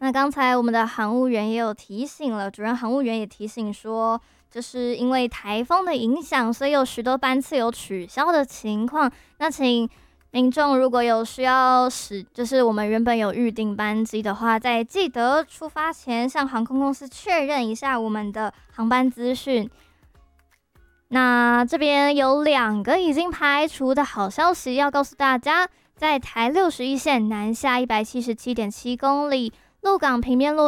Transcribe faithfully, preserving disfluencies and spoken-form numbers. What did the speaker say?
那刚才我们的航务员也有提醒了，主任航务员也提醒说，就是因为台风的影响，所以有许多班次有取消的情况。那请民众如果有需要使，就是我们原本有预定班机的话，在记得出发前向航空公司确认一下我们的航班资讯。那这边有两个已经排除的好消息要告诉大家，在台六十一线南下一百七十七点七公里，鹿港平面路